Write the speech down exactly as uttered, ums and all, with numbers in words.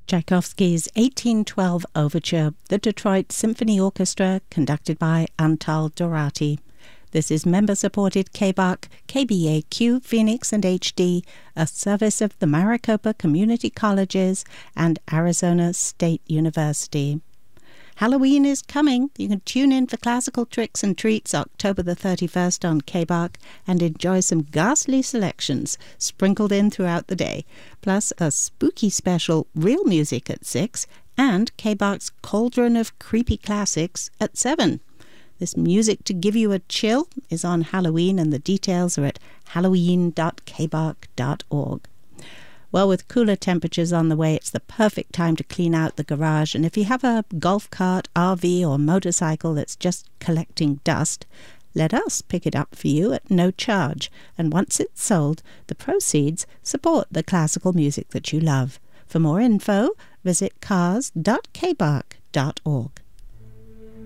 Tchaikovsky's eighteen twelve Overture, the Detroit Symphony Orchestra, conducted by Antal Dorati. This is member-supported K B A C, K B A Q, Phoenix and H D, a service of the Maricopa Community Colleges and Arizona State University. Halloween is coming. You can tune in for Classical Tricks and Treats October the thirty-first on K B A C and enjoy some ghastly selections sprinkled in throughout the day, plus a spooky special Real Music at six and K B A C's Cauldron of Creepy Classics at seven. This music to give you a chill is on Halloween, and the details are at halloween dot k b a c dot org. Well, with cooler temperatures on the way, it's the perfect time to clean out the garage. And if you have a golf cart, R V or motorcycle that's just collecting dust, let us pick it up for you at no charge. And once it's sold, the proceeds support the classical music that you love. For more info, visit cars dot k b a c dot org.